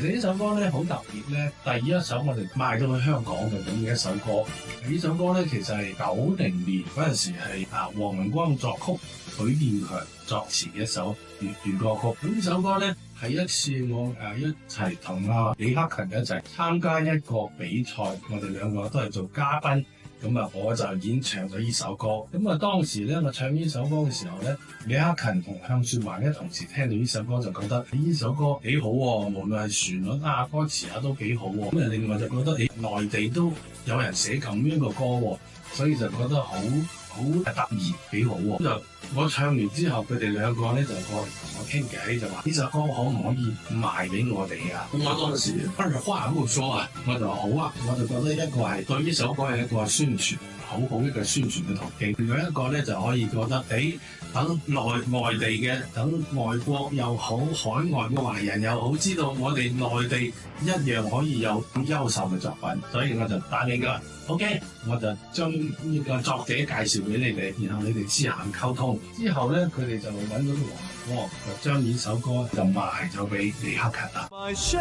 實呢首歌咧好特別咧，第一首我哋賣到去香港嘅咁嘅一首歌。呢首歌咧其實係90年嗰陣時係黃文光作曲，許建強作詞嘅一首粵語歌曲。咁呢首歌咧係一次我一齊同李克勤一齊參加一個比賽，我哋兩個都係做嘉賓。咁啊，我就演唱咗呢首歌。咁啊，當時咧，我唱呢首歌嘅時候咧，李克勤同向雪環咧同時聽到呢首歌就覺得呢首歌幾好喎，無論係旋律歌詞都幾好喎。咁啊，另外就覺得內地都有人寫咁樣嘅歌喎，所以就覺得好得意，幾好喎。咁就我唱完之後，佢哋兩個咧就過嚟同我傾偈，就話呢首歌可唔可以賣俾我哋啊？咁我當時二話冇說啊，我就話好啊，我就覺得一個係對呢首歌係一個宣傳，好一個宣傳嘅途徑。另外一個咧就可以覺得，等外地嘅，等外國又好，海外嘅華人又好，知道我哋內地一樣可以有咁優秀嘅作品，所以我就答應㗎。OK， 我就將呢個作者介紹俾你哋，然後你哋私下溝通。之後咧，佢哋就揾到黃文光，就將呢首歌就賣咗俾李克勤啦。